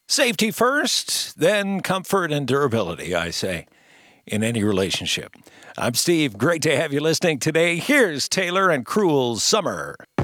Safety first, then comfort and durability, I say, in any relationship. I'm Steve. Great to have you listening today. Here's Taylor and Cruel's Summer.